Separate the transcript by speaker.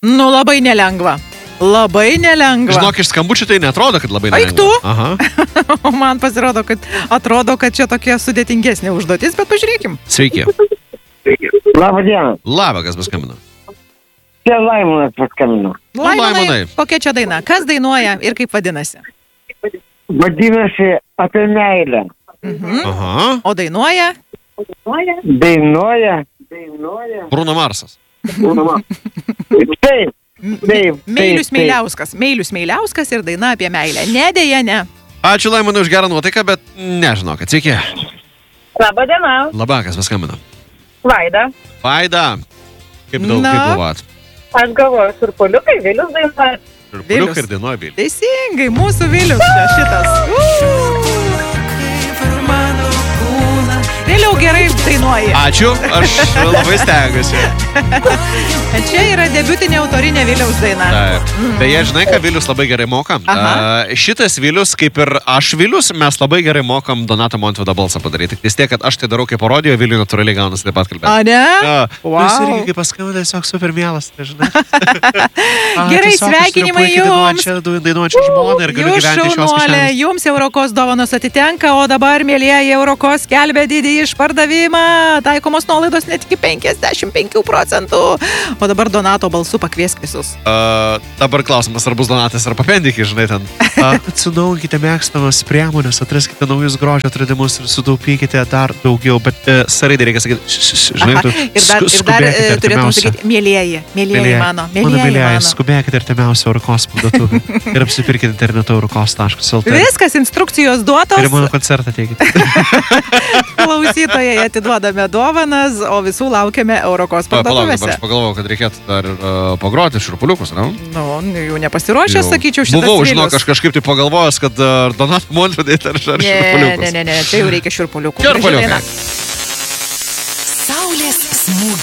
Speaker 1: Nu, labai nelengva. Labai nelengva.
Speaker 2: Žinok, iš skambučių tai netrodo, kad labai nelengva.
Speaker 1: Eik tu?
Speaker 2: Aha.
Speaker 1: Man pasirodo, kad čia tokia sudėtingesnė užduotis, bet pažiūrėkim.
Speaker 2: Sveiki.
Speaker 3: Labą dieną.
Speaker 2: Labą, kas paskambino.
Speaker 3: Čia Laimonas paskambino.
Speaker 2: Laimonai.
Speaker 1: Kokia čia daina? Kas dainuoja ir kaip vadinasi?
Speaker 3: Vadinasi apie meilę.
Speaker 2: Aha.
Speaker 1: O dainuoja?
Speaker 3: Dainuoja.
Speaker 2: Bruno Marsas.
Speaker 3: Taip.
Speaker 1: Meilius Meiliauskas ir daina apie meilę. Ne, dėja, ne.
Speaker 2: Ačiū Laimonai už gerą nuotaiką, bet nežinau, kad sveiki.
Speaker 4: Labą dieną.
Speaker 2: Labą, kas paskambino.
Speaker 4: Vaida.
Speaker 2: Vaida. Kaip daug, kaip galvojat?
Speaker 4: Aš galvoju, Šurpuliukai, Vilius dainuoja.
Speaker 2: Šurpuliukai ir dainuoja Vilius.
Speaker 1: Teisingai, mūsų Vilius čia šitas. Vėliau gerai dainuoji.
Speaker 2: Ačiū, aš labai stengiuosi.
Speaker 1: Čia yra debiutinė autorinė Viliaus daina.
Speaker 2: Taip. Beje, žinai, ką Vilius labai gerai moka? Šitas Vilius, kaip ir aš Vilius, mes labai gerai mokam Donato Montvydo balsą padaryti. Vis tiek, kad aš tai darau kaip parodiją, Viliui natūraliai gaunasi taip pat kalbėti.
Speaker 1: A, ne?
Speaker 2: Jis irgi kaip paskambina, tiesiog super mielas, tai žinai.
Speaker 1: Gerai, sveikinimai jums.
Speaker 2: Dainuojančią žmoną ir galiu gyventi iš jos kišenės.
Speaker 1: Jums Eurokos dovanos atitenka, o dabar, mėlyjeji, Eurokos skelbia didį išpardavimą. Taikomos nuolaidos net iki 55%. O dabar Donato balsu pakviesk visus.
Speaker 2: Dabar klausimas, ar bus Donatas ar papendikį, žinai, ten. Atsinaujokite mėgstamas priemonės, atraskite naujus grožio atradimus ir sutaupykite dar daugiau, bet saraidai reikia sakyti, žinai,
Speaker 1: ir dar turėtum sakyti, mėlyjeji mano.
Speaker 2: Mano mėlyjeji, skubėkite artimiausią Eurokos parduotuvę ir apsipirkite internetu eurokos.lt.
Speaker 1: Viskas, instrukcijos duotos.
Speaker 2: Ir mano koncertą teikite.
Speaker 1: Klausytojai atiduodame dovanas, o visų laukiame Eurokos parduotuvėse.
Speaker 2: Aš pagalvojau, kad reikėtų dar pagroti Šurpuliukus, ne?
Speaker 1: Nu, jau nepasiruošęs, sakyčiau, šitas
Speaker 2: Buvau,
Speaker 1: Vilius.
Speaker 2: Žinok, aš kažkaip tai pagalvojęs, kad Donato Montvydo ar Šurpuliukus.
Speaker 1: Ne, čia jau reikia Šurpuliukų.
Speaker 2: Šurpuliukai.
Speaker 5: Saulės smūgis.